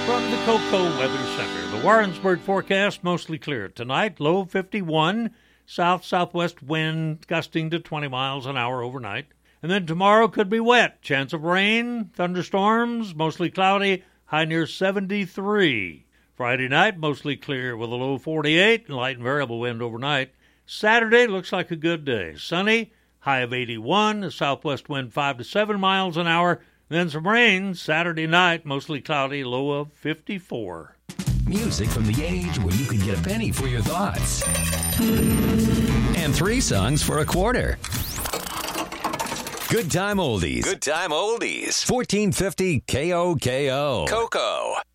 From the Cocoa Weather Center, the Warrensburg forecast mostly clear tonight, low 51, south-southwest wind gusting to 20 miles an hour overnight. And then tomorrow could be wet, chance of rain, thunderstorms, mostly cloudy, high near 73. Friday night, mostly clear with a low 48 and light and variable wind overnight. Saturday looks like a good day, sunny, high of 81, a southwest wind 5 to 7 miles an hour. Then some rain Saturday night, mostly cloudy, low of 54. Music from the age when you could get a penny for your thoughts. And 3 songs for a quarter. Good Time Oldies. Good Time Oldies. 1450 KOKO. Cocoa.